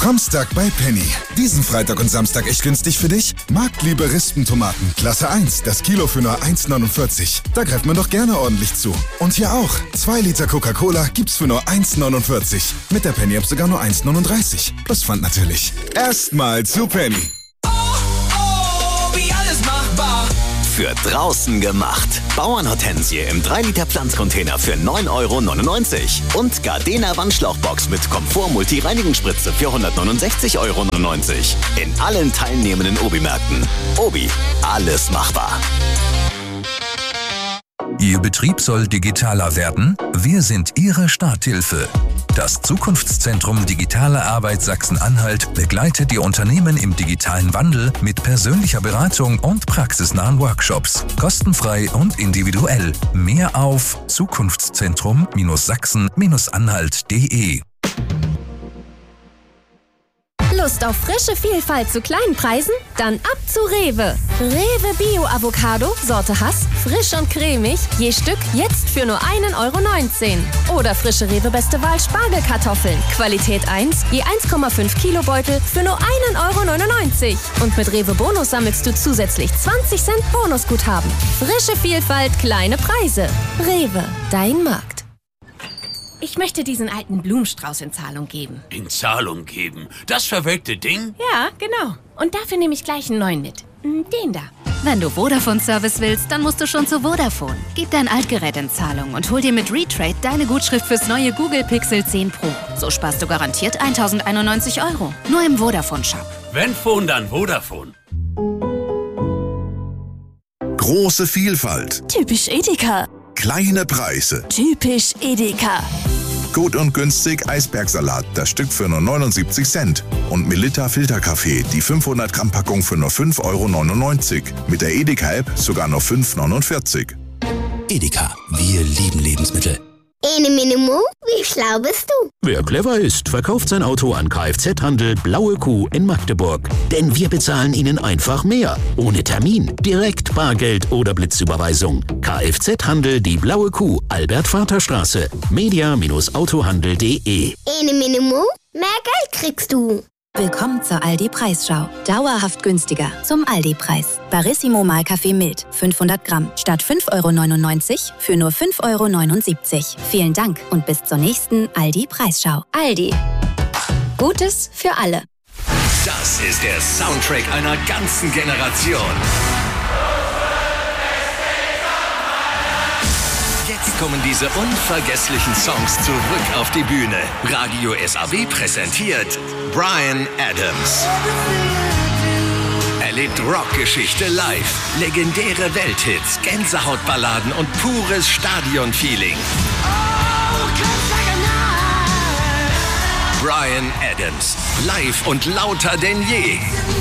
Samstag bei Penny. Diesen Freitag und Samstag echt günstig für dich? Marktliebe Rispentomaten, Klasse 1, das Kilo für nur 1,49. Da greift man doch gerne ordentlich zu. Und hier auch, 2 Liter Coca-Cola gibt's für nur 1,49. Mit der Penny-App sogar nur 1,39. Plus Pfand natürlich. Erstmal zu Penny. Wie alles machbar. Für draußen gemacht. Bauernhortensie im 3-Liter Pflanzcontainer für 9,99 € und Gardena Wandschlauchbox mit Komfort-Multi-Reinigungsspritze für 169,99 € in allen teilnehmenden Obi-Märkten. Obi, alles machbar. Ihr Betrieb soll digitaler werden? Wir sind Ihre Starthilfe. Das Zukunftszentrum Digitale Arbeit Sachsen-Anhalt begleitet die Unternehmen im digitalen Wandel mit persönlicher Beratung und praxisnahen Workshops. Kostenfrei und individuell. Mehr auf zukunftszentrum-sachsen-anhalt.de. Lust auf frische Vielfalt zu kleinen Preisen? Dann ab zu Rewe. Rewe Bio Avocado, Sorte Hass, frisch und cremig, je Stück jetzt für nur 1,19 €. Oder frische Rewe Beste Wahl Spargelkartoffeln, Qualität 1, je 1,5 Kilo Beutel für nur 1,99 €. Und mit Rewe Bonus sammelst du zusätzlich 20 Cent Bonusguthaben. Frische Vielfalt, kleine Preise. Rewe, dein Markt. Ich möchte diesen alten Blumenstrauß in Zahlung geben. In Zahlung geben? Das verwelkte Ding? Ja, genau. Und dafür nehme ich gleich einen neuen mit. Den da. Wenn du Vodafone-Service willst, dann musst du schon zu Vodafone. Gib dein Altgerät in Zahlung und hol dir mit Retrade deine Gutschrift fürs neue Google Pixel 10 Pro. So sparst du garantiert 1.091 €. Nur im Vodafone-Shop. Wenn Phone, dann Vodafone. Große Vielfalt. Typisch Edeka. Kleine Preise. Typisch Edeka. Gut und günstig Eisbergsalat, das Stück für nur 79 Cent. Und Melitta Filterkaffee, die 500 Gramm Packung für nur 5,99 €. Mit der Edeka-App sogar nur 5,49 €. Edeka, wir lieben Lebensmittel. Ene Minimo, wie schlau bist du? Wer clever ist, verkauft sein Auto an Kfz-Handel Blaue Kuh in Magdeburg. Denn wir bezahlen Ihnen einfach mehr. Ohne Termin, direkt Bargeld oder Blitzüberweisung. Kfz-Handel die Blaue Kuh, Albert-Vater-Straße, media-autohandel.de. Ene Minimo, mehr Geld kriegst du. Willkommen zur Aldi-Preisschau. Dauerhaft günstiger zum Aldi-Preis. Barissimo Mahlkaffee mild, 500 Gramm. Statt 5,99 € für nur 5,79 €. Vielen Dank und bis zur nächsten Aldi-Preisschau. Aldi. Gutes für alle. Das ist der Soundtrack einer ganzen Generation. Jetzt kommen diese unvergesslichen Songs zurück auf die Bühne. Radio SAW präsentiert Bryan Adams. Erlebt Rockgeschichte live, legendäre Welthits, Gänsehautballaden und pures Stadionfeeling. Bryan Adams, live und lauter denn je.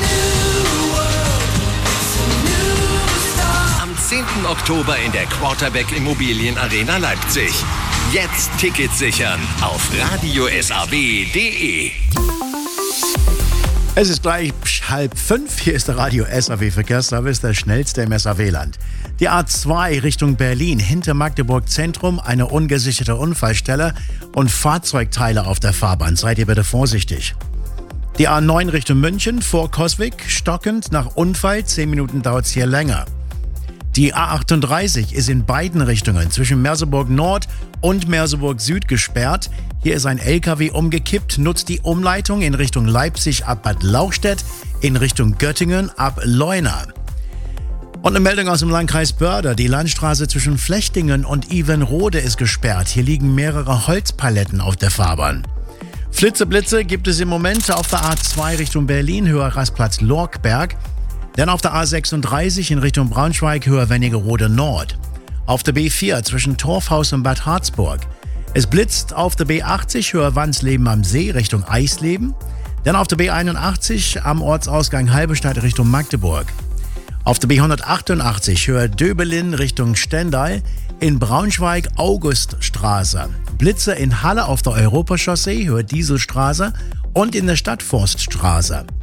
Am 10. Oktober in der Quarterback Immobilien Arena Leipzig. Jetzt Tickets sichern auf radiosaw.de. Es ist gleich 4:30. Hier ist der Radio SAW Verkehrsservice, der schnellste im SAW-Land. Die A2 Richtung Berlin, hinter Magdeburg Zentrum, eine ungesicherte Unfallstelle und Fahrzeugteile auf der Fahrbahn. Seid ihr bitte vorsichtig. Die A9 Richtung München, vor Coswig, stockend nach Unfall. 10 Minuten dauert es hier länger. Die A38 ist in beiden Richtungen zwischen Merseburg Nord und Merseburg Süd gesperrt. Hier ist ein LKW umgekippt, nutzt die Umleitung in Richtung Leipzig ab Bad Lauchstädt, in Richtung Göttingen ab Leuna. Und eine Meldung aus dem Landkreis Börde. Die Landstraße zwischen Flechtingen und Ivenrode ist gesperrt. Hier liegen mehrere Holzpaletten auf der Fahrbahn. Flitzeblitze gibt es im Moment auf der A2 Richtung Berlin, höher Rastplatz Lorkberg. Dann auf der A36 in Richtung Braunschweig, höher Wernigerode Nord. Auf der B4 zwischen Torfhaus und Bad Harzburg. Es blitzt auf der B80 höher Wansleben am See Richtung Eisleben. Dann auf der B81 am Ortsausgang Halberstadt Richtung Magdeburg. Auf der B188 höher Döbelin Richtung Stendal. In Braunschweig Auguststraße. Blitze in Halle auf der Europachaussee höher Dieselstraße und in der Stadtforststraße.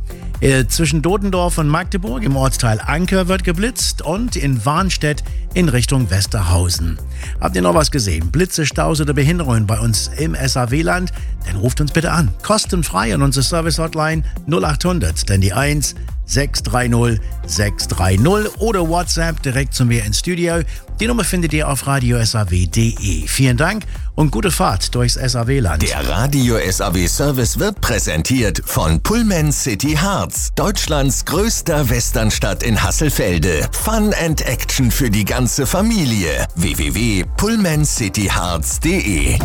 Zwischen Dodendorf und Magdeburg im Ortsteil Anker wird geblitzt und in Warnstedt in Richtung Westerhausen. Habt ihr noch was gesehen? Blitze, Staus oder Behinderungen bei uns im SAW-Land? Dann ruft uns bitte an. Kostenfrei an unsere Service-Hotline 0800, denn die 1 630 630 oder WhatsApp direkt zu mir ins Studio. Die Nummer findet ihr auf radiosaw.de. Vielen Dank und gute Fahrt durchs SAW-Land. Der Radio SAW Service wird präsentiert von Pullman City Hearts, Deutschlands größter Westernstadt in Hasselfelde. Fun and Action für die ganze Familie. www.pullmancityhearts.de.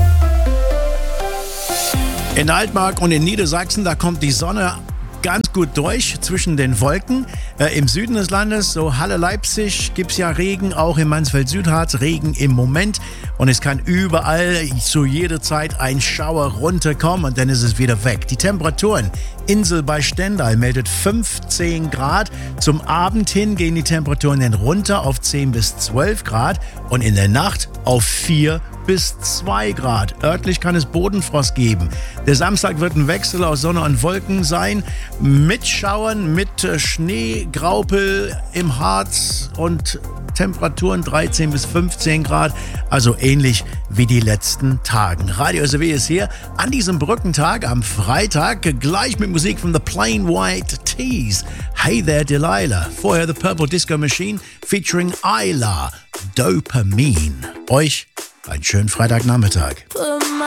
In Altmark und in Niedersachsen, da kommt die Sonne ganz gut durch zwischen den Wolken. Im Süden des Landes, so Halle, Leipzig, gibt es ja Regen, auch in Mansfeld-Südharz Regen im Moment. Und es kann überall zu jeder Zeit ein Schauer runterkommen und dann ist es wieder weg. Die Temperaturen, Insel bei Stendal meldet 15 Grad. Zum Abend hin gehen die Temperaturen dann runter auf 10 bis 12 Grad und in der Nacht auf 4 bis 2 Grad. Örtlich kann es Bodenfrost geben. Der Samstag wird ein Wechsel aus Sonne und Wolken sein. Mit Schauern, mit Schneegraupel im Harz und Temperaturen 13 bis 15 Grad. Also ähnlich wie die letzten Tagen. Radio SAW ist hier an diesem Brückentag am Freitag. Gleich mit Musik von The Plain White Tees. Hey There Delilah. Vorher The Purple Disco Machine featuring Isla. Dopamine. Euch einen schönen Freitagnachmittag.